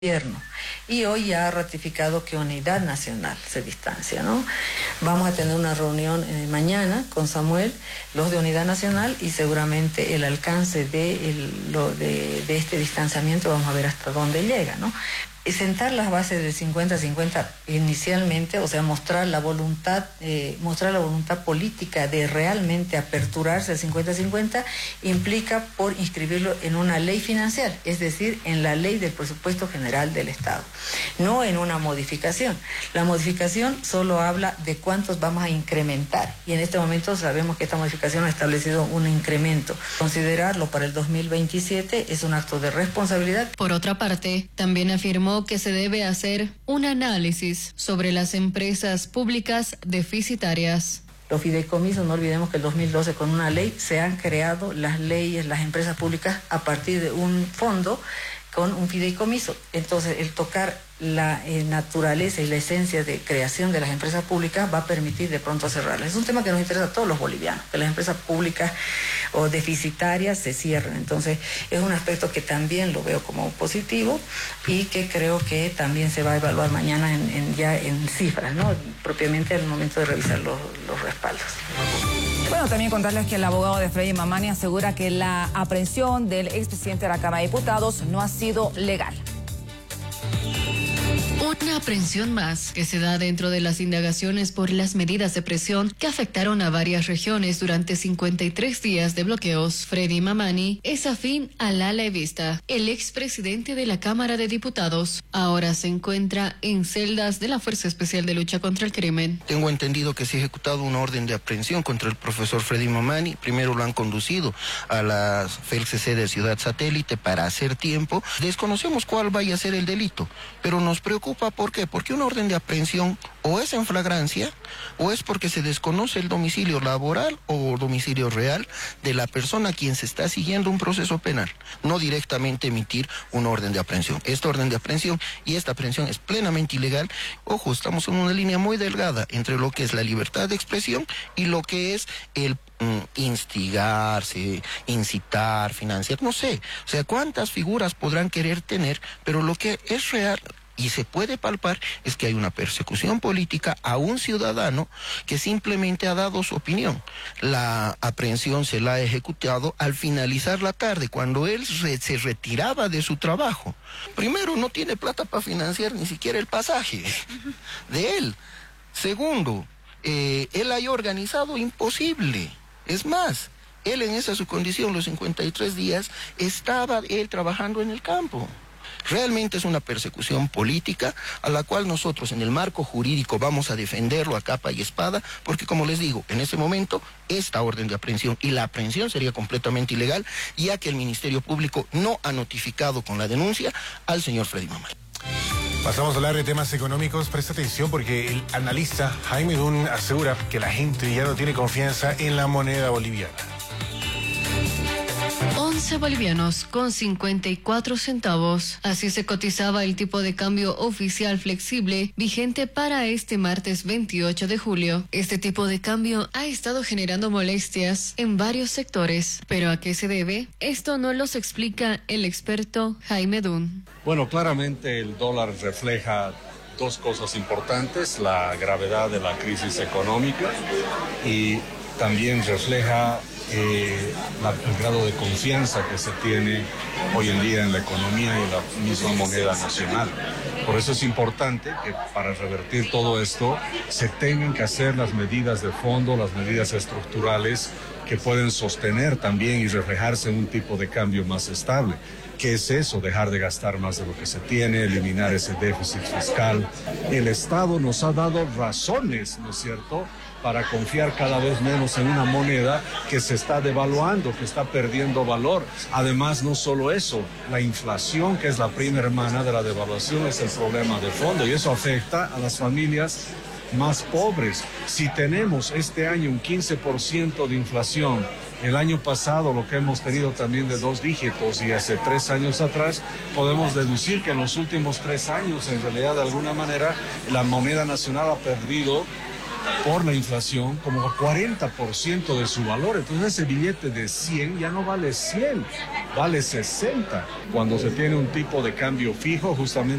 gobierno. Y hoy ya ha ratificado que Unidad Nacional se distancia, ¿no? Vamos a tener una reunión mañana con Samuel, los de Unidad Nacional, y seguramente el alcance de este distanciamiento vamos a ver hasta dónde llega, ¿no? Sentar las bases del 50-50 inicialmente, o sea, mostrar la voluntad política de realmente aperturarse al 50-50, implica por inscribirlo en una ley financiera, es decir, en la ley del presupuesto general del Estado, no en una modificación. La modificación solo habla de cuántos vamos a incrementar, y en este momento sabemos que esta modificación ha establecido un incremento. Considerarlo para el 2027 es un acto de responsabilidad. Por otra parte, también afirmó que se debe hacer un análisis sobre las empresas públicas deficitarias. Los fideicomisos, no olvidemos que en 2012 con una ley se han creado las leyes, las empresas públicas a partir de un fondo con un fideicomiso. Entonces, el tocar la naturaleza y la esencia de creación de las empresas públicas va a permitir de pronto cerrarlas. Es un tema que nos interesa a todos los bolivianos, que las empresas públicas o deficitarias se cierren. Entonces, es un aspecto que también lo veo como positivo y que creo que también se va a evaluar mañana ya en cifras, ¿no? Propiamente al momento de revisar los respaldos. Bueno, también contarles que el abogado de Freddy Mamani asegura que la aprehensión del expresidente de la Cámara de Diputados no ha sido legal. Una aprehensión más que se da dentro de las indagaciones por las medidas de presión que afectaron a varias regiones durante 53 días de bloqueos. Freddy Mamani es afín al ala evista. El expresidente de la Cámara de Diputados ahora se encuentra en celdas de la Fuerza Especial de Lucha contra el Crimen. Tengo entendido que se ha ejecutado una orden de aprehensión contra el profesor Freddy Mamani. Primero lo han conducido a la FELCC de Ciudad Satélite para hacer tiempo. Desconocemos cuál vaya a ser el delito, pero nos preocupa. ¿Por qué? Porque una orden de aprehensión o es en flagrancia o es porque se desconoce el domicilio laboral o domicilio real de la persona a quien se está siguiendo un proceso penal. No directamente emitir una orden de aprehensión. Esta orden de aprehensión y esta aprehensión es plenamente ilegal. Ojo, estamos en una línea muy delgada entre lo que es la libertad de expresión y lo que es el instigarse, incitar, financiar, no sé. O sea, cuántas figuras podrán querer tener, pero lo que es real y se puede palpar es que hay una persecución política a un ciudadano que simplemente ha dado su opinión. La aprehensión se la ha ejecutado al finalizar la tarde, cuando él se retiraba de su trabajo. Primero, no tiene plata para financiar ni siquiera el pasaje de él. Segundo, él haya organizado imposible. Es más, él en esa su condición, los 53 días, estaba él trabajando en el campo. Realmente es una persecución política a la cual nosotros en el marco jurídico vamos a defenderlo a capa y espada, porque como les digo, en ese momento esta orden de aprehensión y la aprehensión sería completamente ilegal, ya que el Ministerio Público no ha notificado con la denuncia al señor Freddy Mamani. Pasamos a hablar de temas económicos. Presta atención porque el analista Jaime Dunn asegura que la gente ya no tiene confianza en la moneda boliviana. 11 bolivianos con 54 centavos. Así se cotizaba el tipo de cambio oficial flexible vigente para este martes 28 de julio. Este tipo de cambio ha estado generando molestias en varios sectores. ¿Pero a qué se debe? Esto nos lo explica el experto Jaime Dunn. Bueno, claramente el dólar refleja dos cosas importantes: la gravedad de la crisis económica y también refleja el grado de confianza que se tiene hoy en día en la economía y en la misma moneda nacional. Por eso es importante que para revertir todo esto se tengan que hacer las medidas de fondo, las medidas estructurales que pueden sostener también y reflejarse en un tipo de cambio más estable. ¿Qué es eso? Dejar de gastar más de lo que se tiene, eliminar ese déficit fiscal. El Estado nos ha dado razones, ¿no es cierto?, para confiar cada vez menos en una moneda que se está devaluando, que está perdiendo valor. Además, no solo eso, la inflación, que es la prima hermana de la devaluación, es el problema de fondo, y eso afecta a las familias más pobres. Si tenemos este año un 15% de inflación, el año pasado lo que hemos tenido también de 2 dígitos y hace 3 años atrás, podemos deducir que en los últimos 3 años, en realidad, de alguna manera, la moneda nacional ha perdido por la inflación como 40% de su valor. Entonces ese billete de 100 ya no vale 100, vale 60 cuando se tiene un tipo de cambio fijo, justamente